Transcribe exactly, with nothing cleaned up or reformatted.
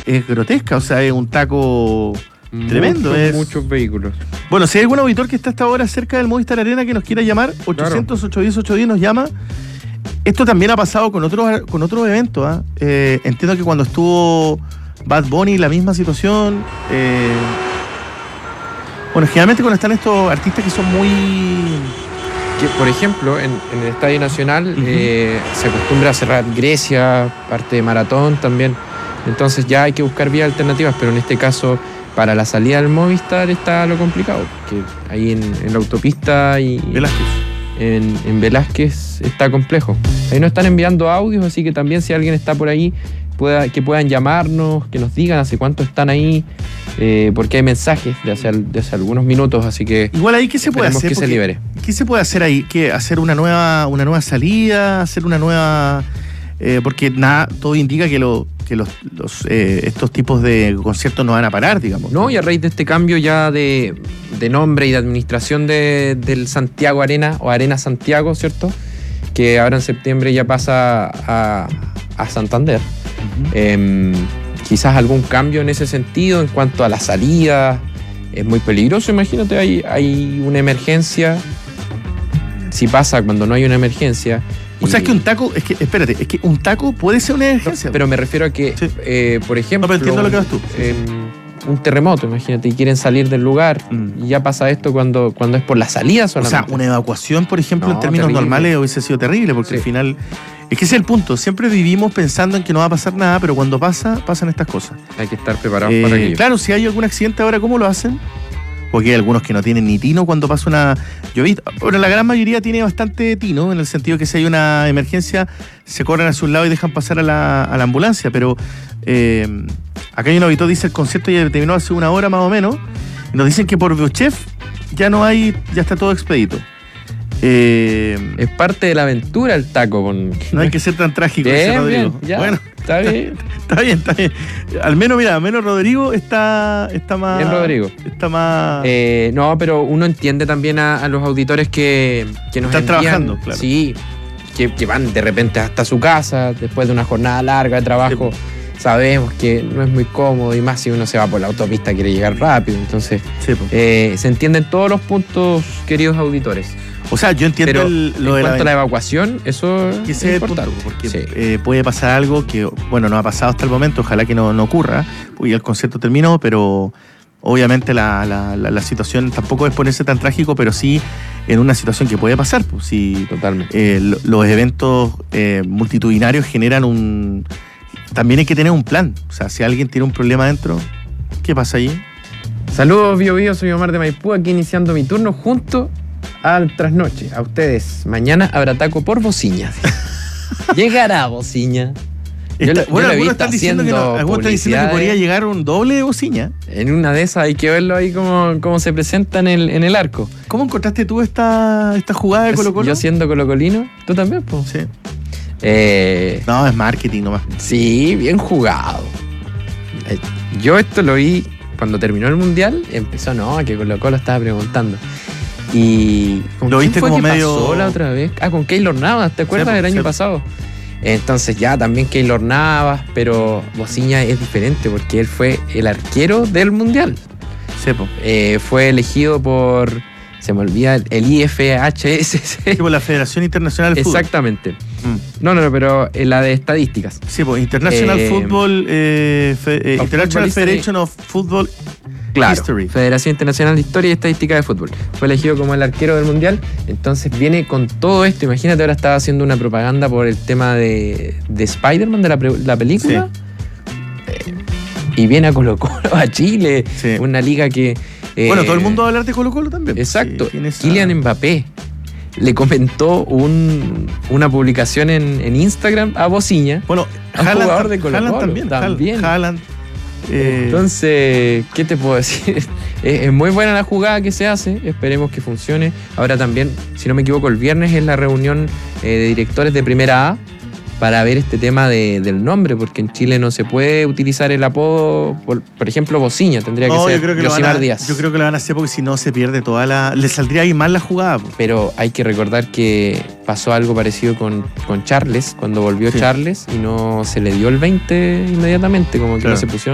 es grotesca, o sea, es un taco tremendo. Muchos, es... muchos vehículos. Bueno, si hay algún auditor que está hasta ahora cerca del Movistar Arena que nos quiera llamar, ochocientos, ochocientos diez, ochocientos diez nos llama. Esto también ha pasado con otros, con otros eventos. ¿eh? Eh, entiendo que cuando estuvo Bad Bunny, la misma situación. Eh, bueno, generalmente cuando están estos artistas que son muy... Que, por ejemplo, en, en el Estadio Nacional uh-huh. eh, se acostumbra a cerrar Grecia, parte de Maratón también. Entonces ya hay que buscar vías alternativas, pero en este caso, para la salida del Movistar está lo complicado. Que ahí en, en la autopista y Velázquez. En, en Velázquez está complejo. Ahí nos están enviando audios, así que también si alguien está por ahí, pueda, que puedan llamarnos, que nos digan hace cuánto están ahí, eh, porque hay mensajes de hace, de hace algunos minutos, así que igual ahí, ¿qué se puede hacer? que se libere. ¿Qué se puede hacer ahí? ¿Qué, hacer una nueva, una nueva salida? ¿Hacer una nueva...? Eh, porque nada, todo indica que, lo, que los, los, eh, estos tipos de conciertos no van a parar, digamos. No, y a raíz de este cambio ya de, de nombre y de administración de, del Santiago Arena, o Arena Santiago, ¿cierto? Que ahora en septiembre ya pasa a, a Santander. Uh-huh. Eh, quizás algún cambio en ese sentido en cuanto a la salida. Es muy peligroso, imagínate, hay, hay una emergencia. Si pasa cuando no hay una emergencia... O sea, es que un taco, es que, espérate, es que un taco puede ser una emergencia. No, pero me refiero a que, sí. eh, por ejemplo... No, pero entiendo lo que vas tú. Eh, un terremoto, imagínate, y quieren salir del lugar, mm. y ya pasa esto cuando, cuando es por la salida solamente. O sea, una evacuación, por ejemplo, no, en términos terrible. normales hubiese sido terrible, porque sí. al final... Es que ese es el punto, siempre vivimos pensando en que no va a pasar nada, pero cuando pasa, pasan estas cosas. Hay que estar preparados eh, para aquello. Claro, si hay algún accidente ahora, ¿cómo lo hacen? Porque hay algunos que no tienen ni tino cuando pasa una... Yo he visto, bueno, la gran mayoría tiene bastante tino, en el sentido que si hay una emergencia, se corren hacia un lado y dejan pasar a la, a la ambulancia, pero eh, acá hay un auditor, dice el concierto ya terminó hace una hora más o menos, y nos dicen que por Biochef ya no hay, ya está todo expedito. Eh, es parte de la aventura el taco. Con... No hay que ser tan trágico, bien, ese Rodrigo. Bien, ya, bueno, está bien. Está bien, está bien. Al menos, mira, al menos Rodrigo está, está más... Bien, Rodrigo. Está más... Eh, no, pero uno entiende también a, a los auditores que, que nos están envían, trabajando, claro. Sí, que, que van de repente hasta su casa después de una jornada larga de trabajo. Sí. Sabemos que no es muy cómodo, y más si uno se va por la autopista, quiere llegar rápido. Entonces, sí, eh, se entienden todos los puntos, queridos auditores. O sea, yo entiendo pero el, lo en de cuanto la, a la evacuación, eso que es es importante. Punto, porque sí. eh, puede pasar algo que, bueno, no ha pasado hasta el momento, ojalá que no, no ocurra, porque ya el concierto terminó, pero obviamente la, la, la, la situación tampoco es ponerse tan trágico, pero sí en una situación que puede pasar. Pues, si Totalmente. Eh, lo, los eventos eh, multitudinarios generan un... También hay que tener un plan. O sea, si alguien tiene un problema adentro, ¿qué pasa ahí? Saludos, Bio Bio, soy Omar de Maipú, aquí iniciando mi turno junto al trasnoche. A ustedes, mañana habrá taco por Bociña. Llegará Bociña. Yo, Está, bueno, yo algunos están diciendo que no, algunos están diciendo que podría llegar un doble de Bociña. En una de esas hay que verlo ahí cómo, cómo se presenta en el, en el arco. ¿Cómo encontraste tú esta, esta jugada de Colo-Colo? Yo siendo colocolino, ¿tú también, pues? Sí. Eh, no, es marketing nomás. Sí, bien jugado. Eh, yo esto lo vi cuando terminó el Mundial, empezó, no, que Colo-Colo estaba preguntando. Y ¿con lo viste fue como que medio pasó la otra vez? Ah, con Keylor Navas, ¿te acuerdas sepo, del año sepo. pasado? Entonces ya también Keylor Navas, pero Bociña es diferente porque él fue el arquero del Mundial. Sepo. Eh, fue elegido por, se me olvida, el I F H S. Sí, por la Federación Internacional de Fútbol. Exactamente. Mm. No, no, no, pero la de estadísticas. Sí, pues International eh, Football, eh, fe, eh, International Federation of Football. Claro, History. Federación Internacional de Historia y Estadística de Fútbol. Fue elegido como el arquero del Mundial. Entonces viene con todo esto. Imagínate, ahora estaba haciendo una propaganda por el tema de, de Spider-Man, de la, la película. Sí. Eh, y viene a Colo-Colo, a Chile. Sí. Una liga que... Eh, bueno, todo el mundo va a hablar de Colo-Colo también. Exacto. Sí, Kylian Mbappé le comentó un, una publicación en, en Instagram a Bociña. Bueno, a un Haaland, jugador de Colo-Colo. Haaland también. también. Haaland. Eh, Entonces, ¿qué te puedo decir? es, es muy buena la jugada que se hace, esperemos que funcione. Ahora también, si no me equivoco, el viernes es la reunión eh, de directores de Primera A para ver este tema de, del nombre, porque en Chile no se puede utilizar el apodo, por, por ejemplo, Bociña, tendría no, que ser yo creo que Yosimar a, Díaz. Yo creo que lo van a hacer porque si no se pierde toda la... Le saldría ahí mal la jugada. Pues. Pero hay que recordar que pasó algo parecido con, con Charles, cuando volvió sí. Charles y no se le dio el veinte inmediatamente, como que claro. no se pusieron